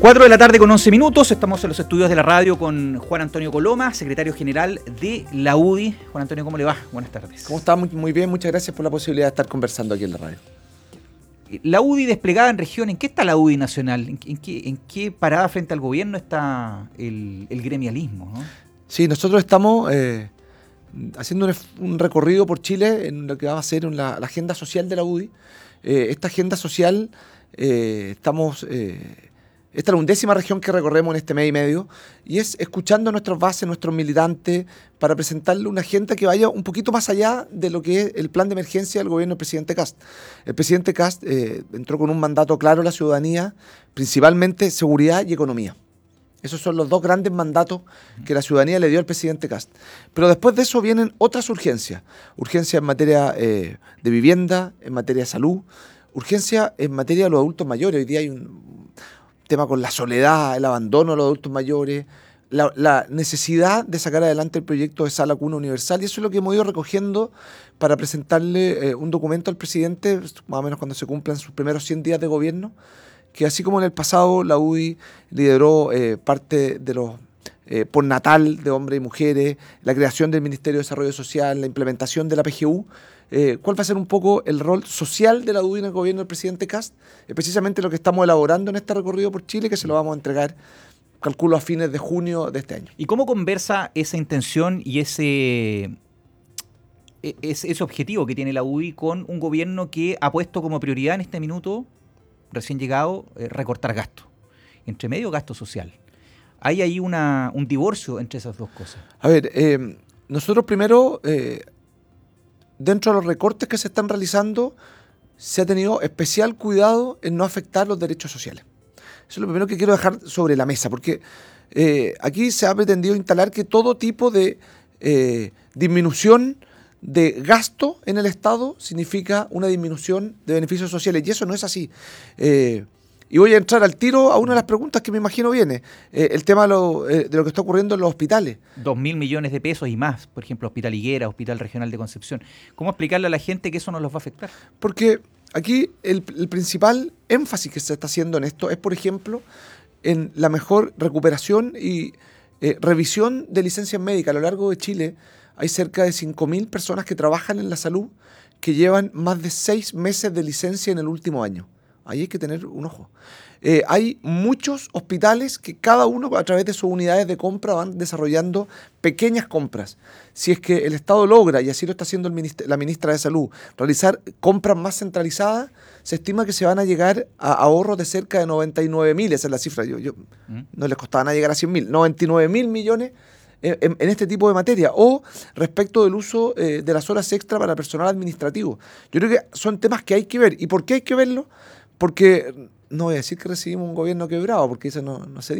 4 de la tarde con 11 minutos, estamos en los estudios de la radio con Juan Antonio Coloma, secretario general de la UDI. Juan Antonio, ¿cómo le va? Buenas tardes. ¿Cómo está? Muy bien, muchas gracias por la posibilidad de estar conversando aquí en la radio. La UDI desplegada en región, ¿en qué está la UDI nacional? ¿En qué parada frente al gobierno está el gremialismo, ¿no? Sí, nosotros estamos haciendo un recorrido por Chile en lo que va a ser la agenda social de la UDI. Esta agenda social, esta es la 11ª región que recorremos en este mes y medio, y es escuchando a nuestras bases, nuestros militantes, para presentarle una agenda que vaya un poquito más allá de lo que es el plan de emergencia del gobierno del presidente Kast. El presidente Kast entró con un mandato claro a la ciudadanía, principalmente seguridad y economía. Esos son los dos grandes mandatos que la ciudadanía le dio al presidente Kast. Pero después de eso vienen otras urgencias. Urgencias en materia de vivienda, en materia de salud, urgencias en materia de los adultos mayores. Hoy día hay un tema con la soledad, el abandono de los adultos mayores, la necesidad de sacar adelante el proyecto de Sala Cuna Universal, y eso es lo que hemos ido recogiendo para presentarle un documento al presidente, más o menos cuando se cumplan sus primeros 100 días de gobierno, que así como en el pasado la UDI lideró parte de los postnatal de hombres y mujeres, la creación del Ministerio de Desarrollo Social, la implementación de la PGU, ¿cuál va a ser un poco el rol social de la UDI en el gobierno del presidente Kast? Es precisamente lo que estamos elaborando en este recorrido por Chile, que se lo vamos a entregar, calculo, a fines de junio de este año. ¿Y cómo conversa esa intención y ese objetivo que tiene la UDI con un gobierno que ha puesto como prioridad en este minuto, recién llegado, recortar gasto? Entre medio, gasto social. ¿Hay ahí un divorcio entre esas dos cosas? A ver, nosotros primero, dentro de los recortes que se están realizando, se ha tenido especial cuidado en no afectar los derechos sociales. Eso es lo primero que quiero dejar sobre la mesa, porque aquí se ha pretendido instalar que todo tipo de disminución de gasto en el Estado significa una disminución de beneficios sociales, y eso no es así. Y voy a entrar al tiro a una de las preguntas que me imagino viene, el tema de lo que está ocurriendo en los hospitales. 2.000 millones de pesos y más, por ejemplo, Hospital Higuera, Hospital Regional de Concepción. ¿Cómo explicarle a la gente que eso no los va a afectar? Porque aquí el principal énfasis que se está haciendo en esto es, por ejemplo, en la mejor recuperación y revisión de licencias médicas. A lo largo de Chile hay cerca de 5.000 personas que trabajan en la salud que llevan más de 6 meses de licencia en el último año. Ahí hay que tener un ojo. Hay muchos hospitales que cada uno, a través de sus unidades de compra, van desarrollando pequeñas compras. Si es que el Estado logra, y así lo está haciendo la ministra de Salud, realizar compras más centralizadas, se estima que se van a llegar a ahorros de cerca de 99.000, esa es la cifra. No les costaba nada llegar a 100.000, 99.000 millones en este tipo de materia, o respecto del uso de las horas extra para personal administrativo. Yo creo que son temas que hay que ver. ¿Y por qué hay que verlo? Porque no voy a decir que recibimos un gobierno quebrado, porque eso no se dice.